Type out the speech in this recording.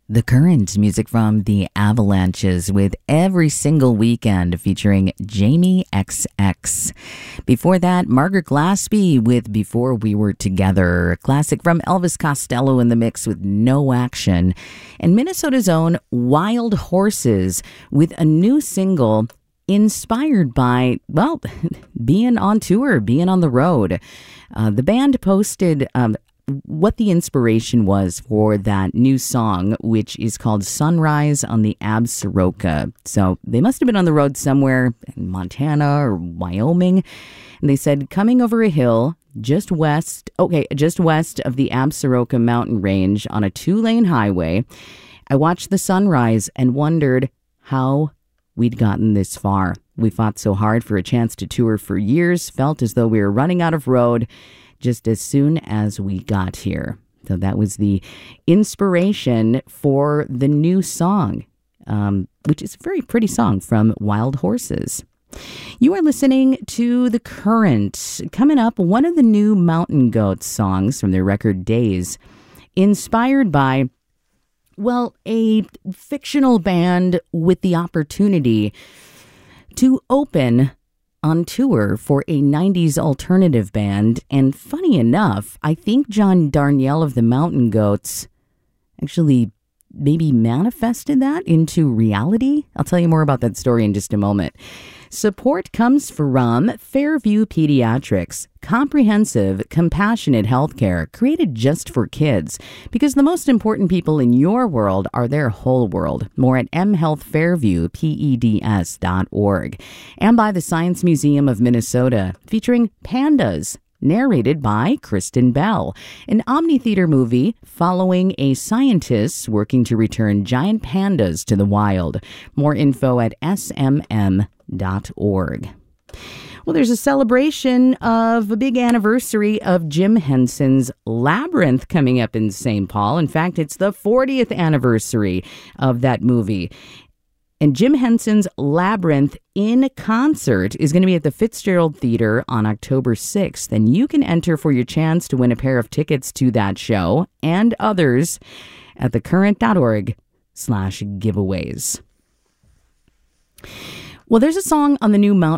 The Current, music from the Avalanches with Every Single Weekend featuring Jamie XX. Before that, Margaret Glaspie with Before We Were Together, a classic from Elvis Costello in the mix with No Action, and Minnesota's own Wild Horses with a new single inspired by, well, being on tour, being on the road. The band posted what the inspiration was for that new song, which is called Sunrise on the Absaroka. So they must have been on the road somewhere in Montana or Wyoming. And they said, coming over a hill just west of the Absaroka mountain range on a 2-lane highway, I watched the sunrise and wondered how we'd gotten this far. We fought so hard for a chance to tour for years, felt as though we were running out of road just as soon as we got here. So that was the inspiration for the new song, which is a very pretty song from Wild Horses. You are listening to The Current. Coming up, one of the new Mountain Goats songs from their record Days, inspired by, well, a fictional band with the opportunity to open on tour for a 90s alternative band. And funny enough, I think John Darnielle of the Mountain Goats actually maybe manifested that into reality. I'll tell you more about that story in just a moment. Support comes from Fairview Pediatrics, comprehensive, compassionate healthcare created just for kids, because the most important people in your world are their whole world. More at mhealthfairviewpeds.org. And by the Science Museum of Minnesota, featuring pandas, narrated by Kristen Bell, an Omni Theater movie following a scientist working to return giant pandas to the wild. More info at smm.org. Well, there's a celebration of a big anniversary of Jim Henson's Labyrinth coming up in St. Paul. In fact, it's the 40th anniversary of that movie. And Jim Henson's Labyrinth in concert is going to be at the Fitzgerald Theater on October 6th. And you can enter for your chance to win a pair of tickets to that show and others at thecurrent.org/giveaways. Well, there's a song on the new Mountain